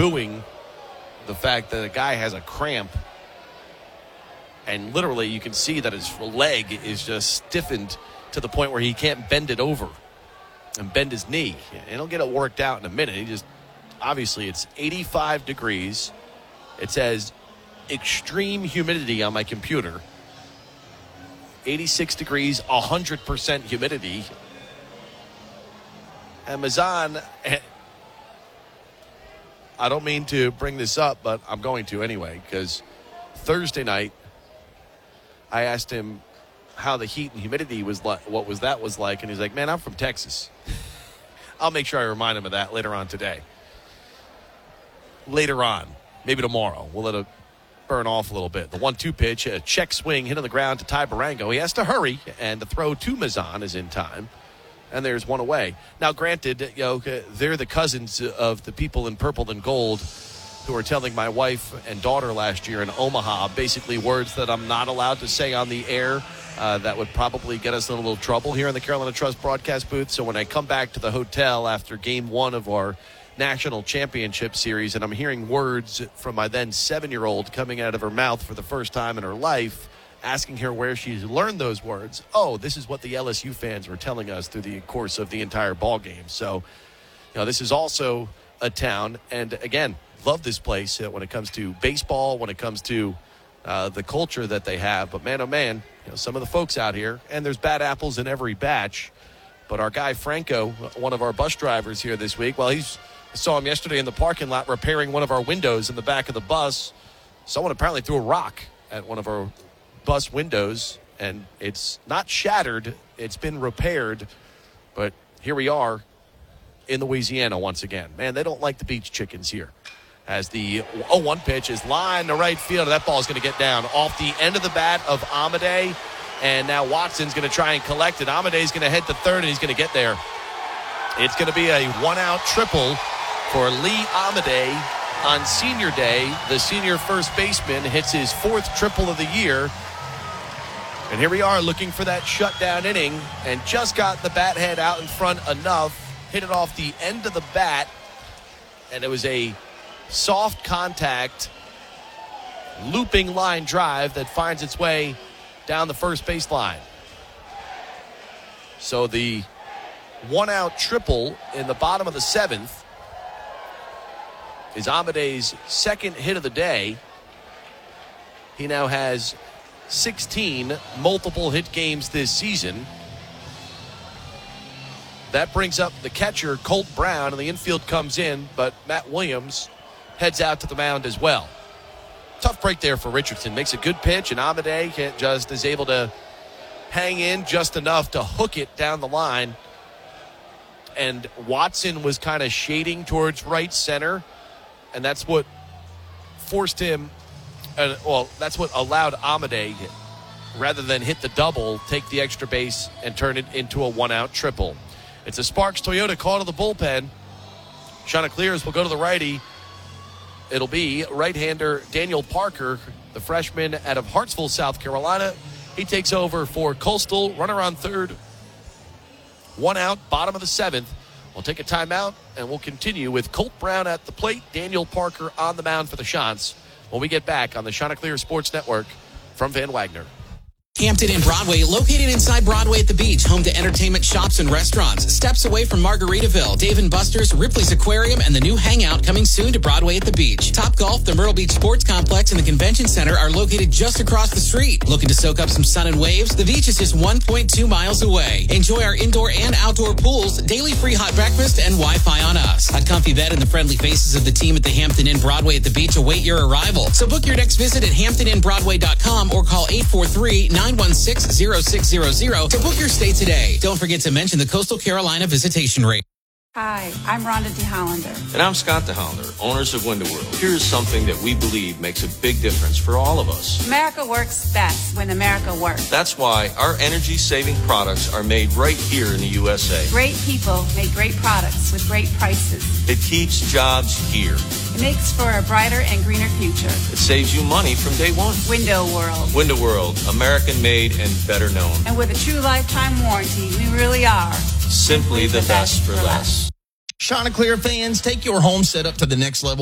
booing the fact that a guy has a cramp. And literally you can see that his leg is just stiffened to the point where he can't bend it over and bend his knee. And he'll get it worked out in a minute. Obviously it's 85 degrees. It says extreme humidity on my computer. 86 degrees, 100% humidity. And Mazan, I don't mean to bring this up, but I'm going to anyway, because Thursday night, I asked him how the heat and humidity was like, what was like, and he's like, man, I'm from Texas. I'll make sure I remind him of that later on today. Later on, maybe tomorrow, we'll let it burn off a little bit. The 1-2 pitch, a check swing hit on the ground to Ty Barango. He has to hurry, and the throw to Mazan is in time. And there's one away. Now, granted, they're the cousins of the people in purple and gold who were telling my wife and daughter last year in Omaha basically words that I'm not allowed to say on the air. That would probably get us in a little trouble here in the Carolina Trust broadcast booth. So when I come back to the hotel after game 1 of our national championship series and I'm hearing words from my then 7-year-old coming out of her mouth for the first time in her life, asking her where she's learned those words. Oh, this is what the LSU fans were telling us through the course of the entire ball game. So, this is also a town, and again, love this place when it comes to baseball, when it comes to the culture that they have. But man, oh man, some of the folks out here, and there's bad apples in every batch. But our guy Franco, one of our bus drivers here this week, I saw him yesterday in the parking lot repairing one of our windows in the back of the bus. Someone apparently threw a rock at one of our bus windows, and it's not shattered, it's been repaired, but here we are in Louisiana once again. Man, they don't like the beach chickens here. As the 0-1 pitch is lined to right field, and that ball is going to get down off the end of the bat of Amadei, and now Watson's going to try and collect it. Amadei's going to head to third, and he's going to get there. It's going to be a one-out triple for Lee Amadei on senior day. The senior first baseman hits his 4th triple of the year. And here we are looking for that shutdown inning, and just got the bat head out in front enough, hit it off the end of the bat, and it was a soft contact looping line drive that finds its way down the first base line. So the one-out triple in the bottom of the 7th is Amadei's 2nd hit of the day. He now has 16 multiple hit games this season. That brings up the catcher, Colt Brown, and the infield comes in, but Matt Williams heads out to the mound as well. Tough break there for Richardson. Makes a good pitch, and Amadei just is able to hang in just enough to hook it down the line. And Watson was kind of shading towards right center, and that's what forced him. That's what allowed Amadei, rather than hit the double, take the extra base and turn it into a one-out triple. It's a Sparks Toyota call to the bullpen. Chanticleers will go to the righty. It'll be right-hander Daniel Parker, the freshman out of Hartsville, South Carolina. He takes over for Coastal. Runner on third. One out, bottom of the 7th. We'll take a timeout, and we'll continue with Colt Brown at the plate, Daniel Parker on the mound for the Chants when we get back on the Chanticleer Sports Network from Van Wagner. Hampton Inn Broadway, located inside Broadway at the beach, home to entertainment shops and restaurants. Steps away from Margaritaville, Dave & Buster's, Ripley's Aquarium, and the new Hangout coming soon to Broadway at the beach. Top Golf, the Myrtle Beach Sports Complex, and the Convention Center are located just across the street. Looking to soak up some sun and waves? The beach is just 1.2 miles away. Enjoy our indoor and outdoor pools, daily free hot breakfast, and Wi-Fi on us. A comfy bed and the friendly faces of the team at the Hampton Inn Broadway at the beach await your arrival. So book your next visit at HamptonInnBroadway.com or call 843-916-0600 to book your stay today. Don't forget to mention the Coastal Carolina visitation rate. Hi, I'm Rhonda DeHollander. And I'm Scott DeHollander, owners of Window World. Here's something that we believe makes a big difference for all of us. America works best when America works. That's why our energy-saving products are made right here in the USA. Great people make great products with great prices. It keeps jobs here. It makes for a brighter and greener future. It saves you money from day one. Window World. Window World, American-made and better known. And with a true lifetime warranty, we really are simply the best for less. Chanticleer fans, take your home setup to the next level